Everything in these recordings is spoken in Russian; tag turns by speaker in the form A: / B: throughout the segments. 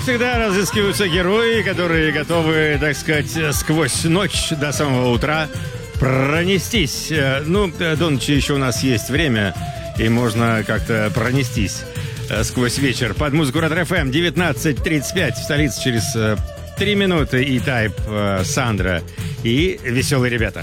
A: всегда, разыскиваются герои, которые готовы, так сказать, сквозь ночь до самого утра пронестись. Ну, до ночи еще у нас есть время, и можно как-то пронестись сквозь вечер. Под музыку Ретро-ФМ 19:35 в столице через 3 минуты. И Тайп, Сандра и веселые ребята.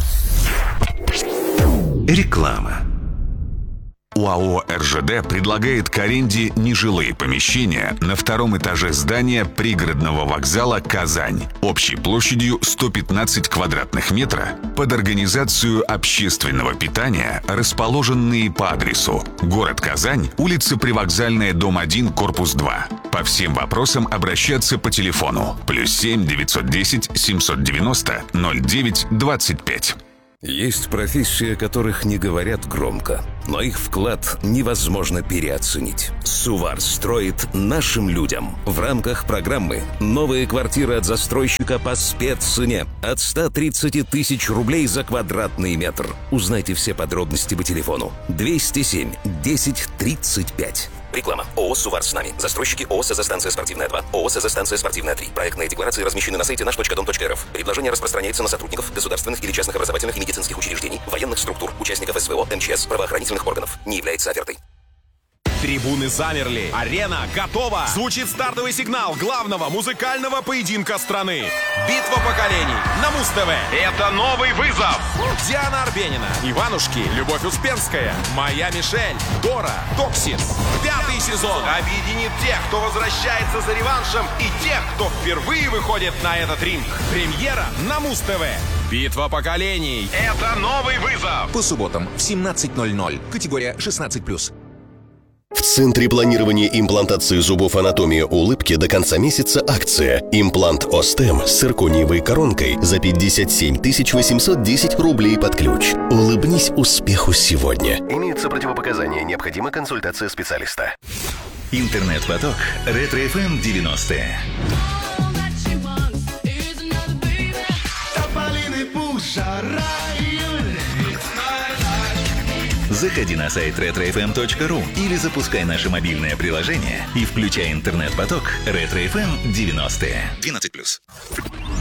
B: Реклама. УАО «РЖД» предлагает к аренде нежилые помещения на втором этаже здания пригородного вокзала «Казань» общей площадью 115 квадратных метров под организацию общественного питания, расположенные по адресу: город Казань, улица Привокзальная, дом 1, корпус 2. По всем вопросам обращаться по телефону +7 910 790 09 25.
C: Есть профессии, о которых не говорят громко, но их вклад невозможно переоценить. Сувар строит нашим людям в рамках программы «Новые квартиры от застройщика по спеццене» от 130 тысяч рублей за квадратный метр. Узнайте все подробности по телефону 207 10 35. Реклама. ООО «Сувар с нами». Застройщики: ООО «СЗ-станция спортивная 2», ООО «СЗ-станция спортивная 3». Проектные декларации размещены на сайте наш.дом.рф. Предложение распространяется на сотрудников государственных или частных образовательных и медицинских учреждений, военных структур, участников СВО, МЧС, правоохранительных органов. Не является офертой.
D: Трибуны замерли. Арена готова. Звучит стартовый сигнал главного музыкального поединка страны. Битва поколений на Муз-ТВ. Это новый вызов. Диана Арбенина, Иванушки, Любовь Успенская, Моя Мишель, Дора, Токсис. 5-й сезон объединит тех, кто возвращается за реваншем, и тех, кто впервые выходит на этот ринг. Премьера на Муз-ТВ. Битва поколений. Это новый вызов.
E: По субботам в 17:00. Категория 16+.
F: В Центре планирования имплантации зубов «Анатомия улыбки» до конца месяца акция. Имплант Остем с циркониевой коронкой за 57 810 рублей под ключ. Улыбнись успеху сегодня. Имеются противопоказания. Необходима консультация специалиста.
G: Интернет-поток Ретро-ФМ 90. Заходи на сайт retrofm.ru или запускай наше мобильное приложение и включай интернет-поток Ретро-ФМ 90. 12+.